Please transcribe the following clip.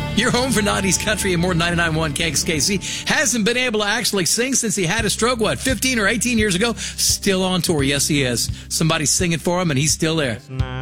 Your home for 90s country and more than 99.1 KXKC. Hasn't been able to actually sing since he had a stroke, 15 or 18 years ago? Still on tour. Yes, he is. Somebody's singing for him, and he's still there.